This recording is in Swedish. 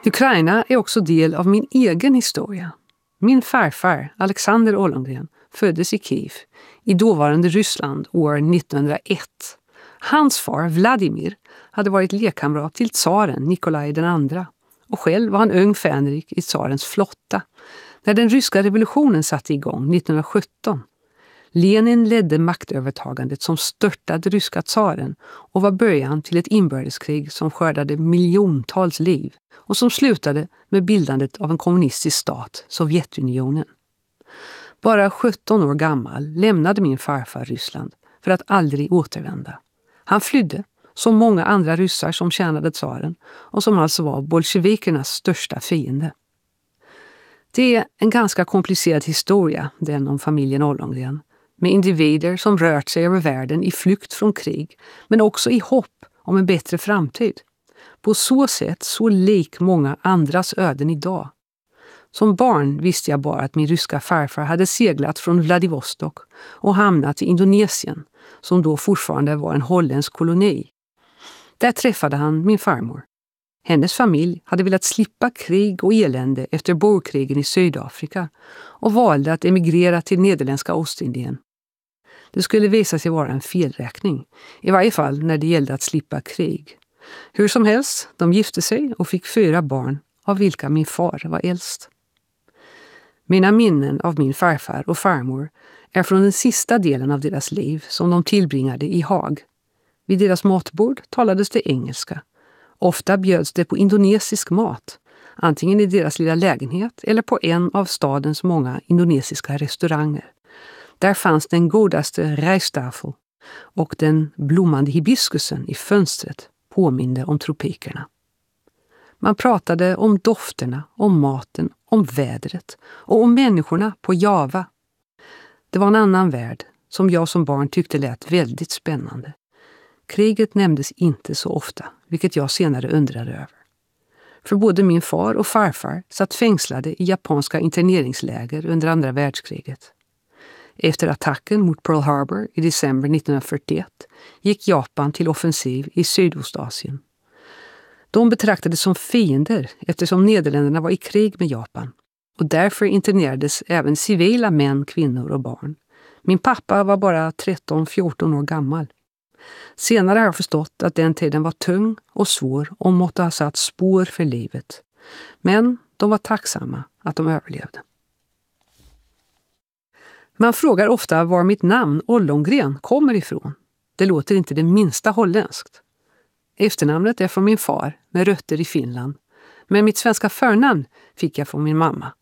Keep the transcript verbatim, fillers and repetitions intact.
Ukraina är också del av min egen historia. Min farfar, Alexander Ollongren, föddes i Kiev, i dåvarande Ryssland, år nittonhundraett. Hans far, Vladimir, hade varit lekkamrat till tsaren Nikolaj den andra. Och själv var han ung fänrik i tsarens flotta när den ryska revolutionen satte igång nittonhundrasjutton. Lenin ledde maktövertagandet som störtade ryska tsaren och var början till ett inbördeskrig som skördade miljontals liv och som slutade med bildandet av en kommunistisk stat, Sovjetunionen. Bara sjutton år gammal lämnade min farfar Ryssland för att aldrig återvända. Han flydde, som många andra ryssar som tjänade tsaren och som alltså var bolsjevikernas största fiende. Det är en ganska komplicerad historia, den om familjen Ollongren, med individer som rört sig över världen i flykt från krig, men också i hopp om en bättre framtid. På så sätt så lik många andras öden idag. Som barn visste jag bara att min ryska farfar hade seglat från Vladivostok och hamnat i Indonesien, som då fortfarande var en holländsk koloni. Där träffade han min farmor. Hennes familj hade velat slippa krig och elände efter borgkrigen i Sydafrika och valde att emigrera till Nederländska Ostindien. Det skulle visa sig vara en felräkning, i varje fall när det gällde att slippa krig. Hur som helst, de gifte sig och fick fyra barn, av vilka min far var äldst. Mina minnen av min farfar och farmor är från den sista delen av deras liv som de tillbringade i Haag. Vid deras matbord talades det engelska. Ofta bjöds det på indonesisk mat, antingen i deras lilla lägenhet eller på en av stadens många indonesiska restauranger. Där fanns den godaste rijsttafel och den blommande hibiskusen i fönstret påminde om tropikerna. Man pratade om dofterna, om maten, om vädret och om människorna på Java. Det var en annan värld som jag som barn tyckte lät väldigt spännande. Kriget nämndes inte så ofta, vilket jag senare undrade över. För både min far och farfar satt fängslade i japanska interneringsläger under andra världskriget. Efter attacken mot Pearl Harbor i december nittonhundrafyrtioett gick Japan till offensiv i Sydostasien. De betraktades som fiender eftersom Nederländerna var i krig med Japan och därför internerades även civila män, kvinnor och barn. Min pappa var bara tretton fjorton år gammal. Senare har jag förstått att den tiden var tung och svår och måtte ha satt spår för livet. Men de var tacksamma att de överlevde. Man frågar ofta var mitt namn Ollongren kommer ifrån. Det låter inte det minsta holländskt. Efternamnet är från min far med rötter i Finland. Men mitt svenska förnamn fick jag från min mamma.